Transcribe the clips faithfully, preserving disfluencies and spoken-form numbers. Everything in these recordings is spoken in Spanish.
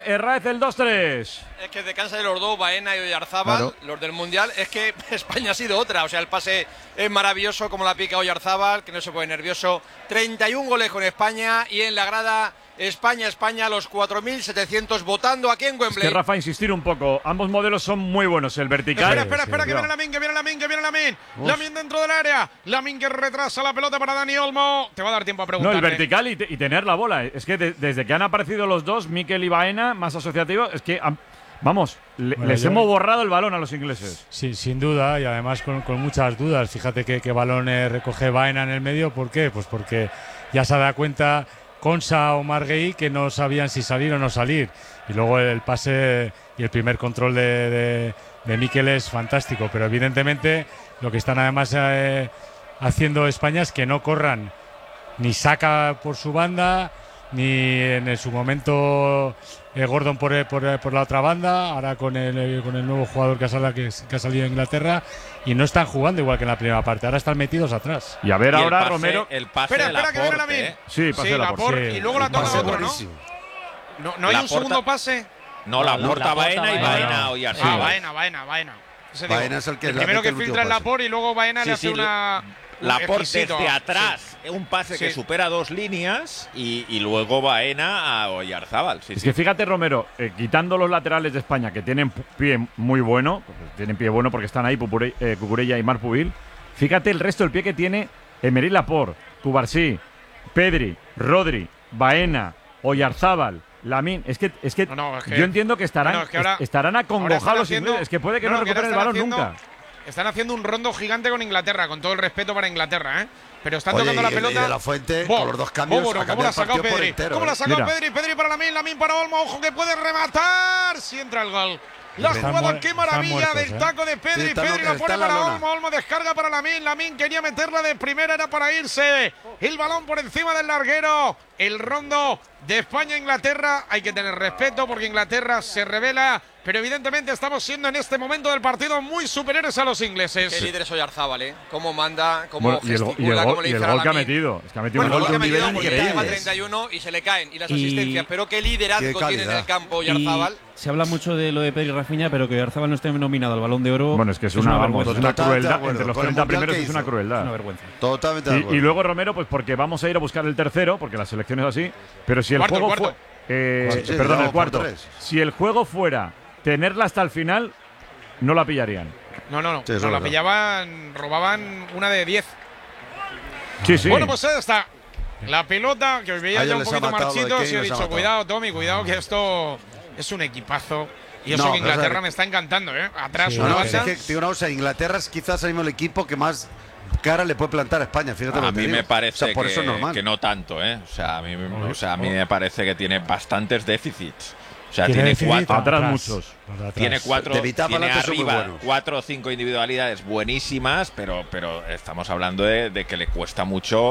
Herráez el dos tres. Es que de cansa de los dos, Baena y Oyarzábal, claro. Los del Mundial, es que España ha sido otra. O sea, el pase es maravilloso, como la pica Oyarzábal, que no se pone nervioso. treinta y un goles con España y en la grada España, España, los cuatro mil setecientos votando aquí en Wembley. Es que, Rafa, insistir un poco, ambos modelos son muy buenos, el vertical. Espera, espera, espera, sí, que viene Lamine, que viene Lamine, que viene Lamine. Lamine dentro del área. Lamine que retrasa la pelota para Dani Olmo. Te va a dar tiempo a preguntar. No, el vertical y, te, y tener la bola. Es que de, desde que han aparecido los dos, Mikel y Baena, más asociativos, es que, vamos, le, bueno, les yo, hemos borrado el balón a los ingleses. Sí, sin duda, y además con, con muchas dudas. Fíjate que, que balones recoge Baena en el medio. ¿Por qué? Pues porque ya se da cuenta Konsa o Marguerite que no sabían si salir o no salir. Y luego el pase y el primer control de, de, de Mikel es fantástico. Pero evidentemente lo que están además eh, haciendo España es que no corran ni Saka por su banda, ni en su momento eh, Gordon por, por, por la otra banda, ahora con el, con el nuevo jugador que ha, salido, que, que ha salido de Inglaterra, y no están jugando igual que en la primera parte, ahora están metidos atrás. Y a ver y ahora, pase, Romero. El pase espera, de espera, que viene la ¿eh? Sí, pase sí, de la Laporte, sí. Y luego la toca otro, ¿no? ¿No, no hay la un porta, segundo pase? No, la no, porta Baena y Baena no. Oyarzábal. Ah, Baena, Baena, Baena. Baena es el que el primero que filtra es Laporte y luego Baena sí, le hace sí, una… Laporte desde atrás, sí. Un pase sí. que supera dos líneas y, y luego Baena a Oyarzábal. Sí, es sí. que fíjate, Romero, eh, quitando los laterales de España, que tienen pie muy bueno, tienen pie bueno porque están ahí Pupure, eh, Cucurella y Marc Pubil, fíjate el resto del pie que tiene Emery Laporte, Cubarsí, Pedri, Rodri, Baena, Oyarzábal, Lamine. Es que, es que, no, no, es que yo entiendo que estarán, no, no, es que ahora, estarán acongojados los ingleses. Es que puede que no, no recuperen el balón haciendo, nunca. Están haciendo un rondo gigante con Inglaterra, con todo el respeto para Inglaterra, ¿eh? Pero están Oye, tocando la y, pelota. Y de la Fuente, Bo, con los dos cambios, Bo, ¿cómo la ha sacado Pedri? Entero, ¿Cómo la ha eh? sacado Mira. Pedri? Pedri para Lamine, Lamine para Olmo. Ojo que puede rematar. Si entra el gol. La Están jugada, qué maravilla muertos, del ¿eh? taco de Pedri. Sí, está Pedri lo- la pone está la para lona. Olmo. Olmo descarga para Lamine. Lamine quería meterla de primera, era para irse. El balón por encima del larguero. El rondo de España-Inglaterra. Hay que tener respeto porque Inglaterra se revela. Pero evidentemente estamos siendo en este momento del partido muy superiores a los ingleses. Qué líder es Oyarzábal, ¿eh? Cómo manda, cómo Bueno, y el, go- y el gesticula, gol, cómo le y el dice a gol que ha Lamine. metido. Es que ha metido Bueno, un el gol gol de que ha un metido nivel porque lleva increíble. treinta y uno y se le caen. Y las Y- asistencias. Pero qué liderazgo Qué tiene en calidad. el campo Y Oyarzábal. se habla mucho de lo de Pedri y Rafinha, pero que Oyarzábal no esté nominado al Balón de Oro. Bueno, es que es una, vamos, vergüenza. es una Totalmente de crueldad. acuerdo. Entre los Con el treinta mundial primeros que es una hizo. crueldad. Una vergüenza. Totalmente de Y, acuerdo. y luego, Romero, pues porque vamos a ir a buscar el tercero, porque la selección es así. Pero si el Cuarto, juego cuarto. fue. eh, Sí, sí, perdón, vamos el por cuarto. tres. Si el juego fuera tenerla hasta el final, no la pillarían. No, no, no. Sí, eso no es la verdad. pillaban, robaban una de diez. Sí, sí. Bueno, pues ahí está. La pelota, que os veía A ya ellos un les ha poquito matado lo de marchitos Kane, y he les ha dicho, matado. cuidado, Tommy, cuidado, que esto es un equipazo. Y eso No, que pero, Inglaterra o sea, me está encantando, ¿eh? Atrás Sí, una No, no, banda. es que, te digo una cosa, Inglaterra es quizás el mismo el equipo que más cara le puede plantar a España. Fíjate lo A que te mí digo. me parece O sea, por que, eso es normal. que no tanto, ¿eh? O sea, a mí, o sea, a mí me parece que tiene bastantes déficits. O sea, Tiene tiene déficit cuatro, Atrás muchos. Atrás. tiene cuatro, De mitad tiene para adelante son muy arriba buenos. cuatro o cinco individualidades buenísimas, pero, pero estamos hablando de, de que le cuesta mucho,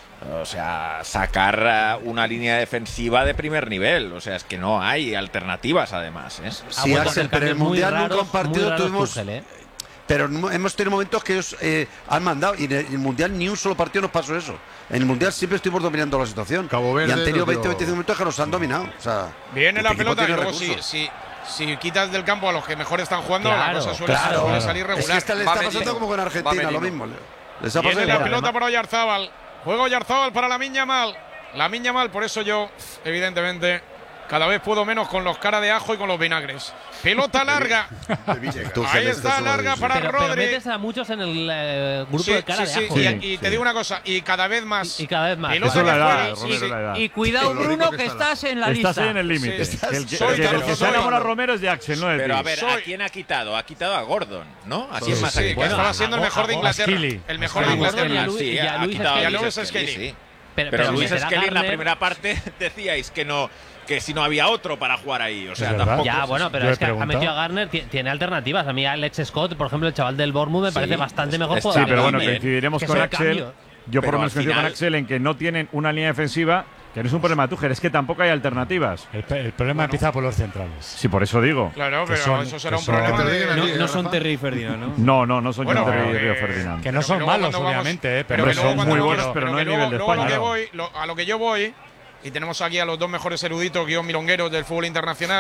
o sea, sacar eh, una línea defensiva de primer nivel. O sea, es que no hay alternativas, además, ¿eh? Sí, Axel, pero en el Mundial nunca un partido tuvimos… Tuchel, ¿eh? Pero no- hemos tenido momentos que ellos eh, han mandado y en el, en el Mundial ni un solo partido nos pasó eso. En el Mundial siempre estuvimos dominando la situación. Cabo Verde y han tenido nos dio- veinte veinticinco minutos que nos han dominado. O sea, Viene este la equipo pelota y tiene luego si, recursos. si, si quitas del campo a los que mejor están jugando, la Claro, cosa suele, Claro, suele salir regular. es que esta le Va está metiendo. pasando como con Va Argentina, lo metiendo. mismo. Les ha pasado Viene la igual. pelota para Oyarzábal. Juega Oyarzábal para Lamine Yamal. Lamine Yamal, por eso yo, evidentemente, cada vez puedo menos con los cara de ajo y con los vinagres. Pelota larga. Tú, Ahí Celeste, está solo larga eso. para Pero, pero Rodri. metes a muchos en el eh, grupo Sí, de cara sí, de sí, ajo. y, y te digo una cosa, y cada vez más. Y, y cada vez más. Pelota Eso es la de edad, fuera, sí, Romero, sí. la edad. Y cuidado, Lo rico Bruno, que que está estás en la Estás lista. ahí en el límite. Sí. El que, Soy el que- el tan- que se soy- enamora a Romero es de Axel, no de ti. Pero a ver, ¿a Soy- quién ha quitado? Ha quitado a Gordon, ¿no? ¿A quién Sí, más Sí, ha que quitado? estaba siendo el mejor de a Inglaterra. Skilly. El mejor A de Gordon Inglaterra. y a Lu- Sí, y a ha Luis quitado Skelly. a Y a Luis Luis Skelly, Skelly. sí. Pero, Pero pero Luis meter a Skelly en la Garner- primera parte decíais que no, que si no había otro para jugar ahí. O sea, Es verdad. tampoco. Ya, bueno, pero Yo he es que ha preguntado. metido a Garner, ti- tiene alternativas. A mí Alex Scott, por ejemplo, el chaval del Bournemouth, me Sí, parece bastante mejor es- Sí, jugador. pero bueno, También. coincidiremos Que con sea Axel. cambio. Yo por Pero lo menos al coincido con final- Axel en que no tienen una línea defensiva, que no es un problema de Tuchel, es que tampoco hay alternativas. El, pe- el problema empieza por los centrales. Sí, por eso digo. Claro, Que pero son- eso será que un son- problema Que te de… digan No, aquí, no son Rafa. Terry y Ferdinand, ¿no? No, no, no son Bueno, John Terry y pero Río que- Ferdinand. Que no Pero son luego malos, cuando vamos- obviamente, eh, pero pero que son luego muy cuando- buenos, pero no que hay luego- nivel de luego España. Lo que Claro. voy, lo- a lo que yo voy, y tenemos aquí a los dos mejores eruditos guión milongueros del fútbol internacional.